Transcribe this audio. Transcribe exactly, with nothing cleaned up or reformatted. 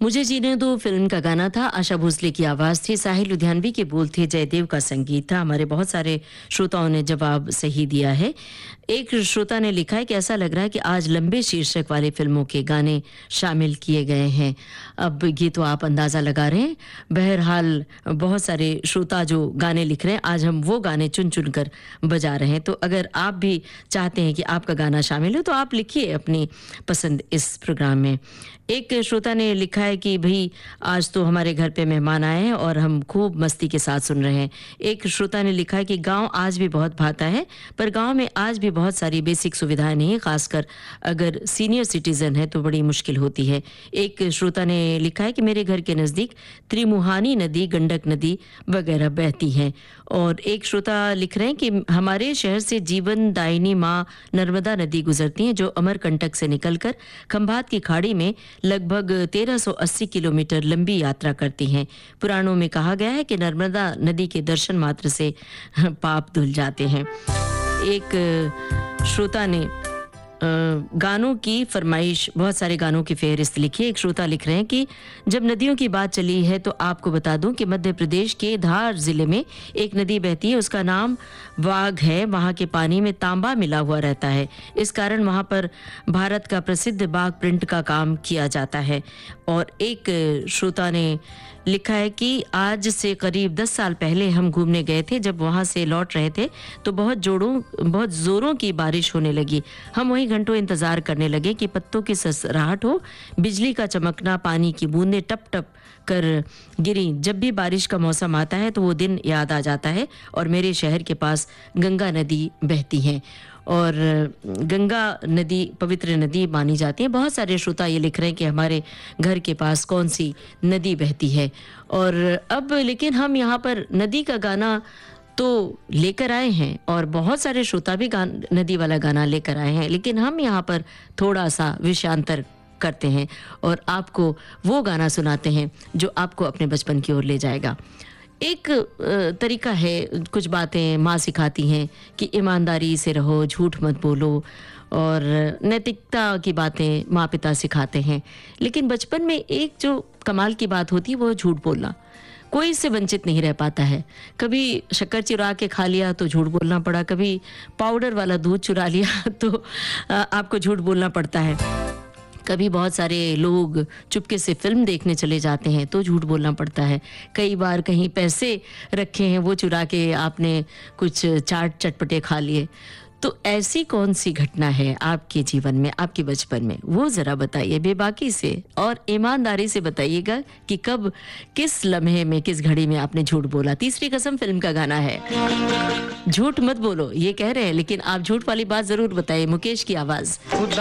मुझे जीने दो फिल्म का गाना था, आशा भोसले की आवाज थी, साहिल लुधियानवी के बोल थे, जयदेव का संगीत था। हमारे बहुत सारे श्रोताओं ने जवाब सही दिया है। एक श्रोता ने लिखा है कि ऐसा लग रहा है कि आज लंबे शीर्षक वाले फिल्मों के गाने शामिल किए गए हैं। अब ये तो आप अंदाजा लगा रहे हैं। बहरहाल बहुत सारे श्रोता जो गाने लिख रहे हैं, आज हम वो गाने चुन चुन कर बजा रहे हैं। तो अगर आप भी चाहते हैं कि आपका गाना शामिल हो तो आप लिखिए अपनी पसंद इस प्रोग्राम में। एक श्रोता ने लिखा है कि भाई आज तो हमारे घर पे मेहमान आए हैं और हम खूब मस्ती के साथ सुन रहे हैं। एक श्रोता ने लिखा है कि गांव आज भी बहुत भाता है, पर गांव में आज भी बहुत सारी बेसिक सुविधाएं नहीं है, खासकर अगर सीनियर सिटीजन है तो बड़ी मुश्किल होती है। एक श्रोता ने लिखा है कि मेरे घर के नज़दीक त्रिमुहानी नदी, गंडक नदी वगैरह बहती हैं। और एक श्रोता लिख रहे हैं कि हमारे शहर से जीवन दायिनी माँ नर्मदा नदी गुजरती हैं, जो अमरकंटक से निकलकर खंभात की खाड़ी में लगभग तेरह सौ अस्सी किलोमीटर लंबी यात्रा करती हैं। पुराणों में कहा गया है कि नर्मदा नदी के दर्शन मात्र से पाप धुल जाते हैं। एक श्रोता ने गानों की फरमाइश, बहुत सारे गानों की फेहरिस्त लिखी है। एक श्रोता लिख रहे हैं कि जब नदियों की बात चली है तो आपको बता दूं कि मध्य प्रदेश के धार जिले में एक नदी बहती है, उसका नाम वाघ है। वहां के पानी में तांबा मिला हुआ रहता है, इस कारण वहां पर भारत का प्रसिद्ध बाघ प्रिंट का काम किया जाता है। और एक श्रोता ने लिखा है कि आज से करीब दस साल पहले हम घूमने गए थे, जब वहां से लौट रहे थे तो बहुत जोरों बहुत जोरों की बारिश होने लगी। हम वहीं घंटों इंतजार करने लगे कि पत्तों की ससराहट हो, बिजली का चमकना, पानी की बूंदें टप टप कर गिरी। जब भी बारिश का मौसम आता है तो वो दिन याद आ जाता है। और मेरे शहर के पास गंगा नदी बहती है और गंगा नदी पवित्र नदी मानी जाती है। बहुत सारे श्रोता ये लिख रहे हैं कि हमारे घर के पास कौन सी नदी बहती है। और अब लेकिन हम यहाँ पर नदी का गाना तो लेकर आए हैं और बहुत सारे श्रोता भी नदी वाला गाना लेकर आए हैं, लेकिन हम यहाँ पर थोड़ा सा विषयांतर करते हैं और आपको वो गाना सुनाते हैं जो आपको अपने बचपन की ओर ले जाएगा। एक तरीका है, कुछ बातें माँ सिखाती हैं कि ईमानदारी से रहो, झूठ मत बोलो, और नैतिकता की बातें माँ पिता सिखाते हैं। लेकिन बचपन में एक जो कमाल की बात होती है वो झूठ बोलना। कोई इससे वंचित नहीं रह पाता है। कभी शक्कर चुरा के खा लिया तो झूठ बोलना पड़ा, कभी पाउडर वाला दूध चुरा लिया तो आपको झूठ बोलना पड़ता है। कभी बहुत सारे लोग चुपके से फिल्म देखने चले जाते हैं तो झूठ बोलना पड़ता है। कई बार कहीं पैसे रखे हैं, वो चुरा के आपने कुछ चाट चटपटे खा लिए। तो ऐसी कौन सी घटना है आपके जीवन में, आपके बचपन में, वो जरा बताइए बेबाकी से और ईमानदारी से बताइएगा कि कब, किस लम्हे में, किस घड़ी में आपने झूठ बोला। तीसरी कसम फिल्म का गाना है। झूठ मत बोलो ये कह रहे हैं, लेकिन आप झूठ वाली बात जरूर बताइए। मुकेश की आवाज।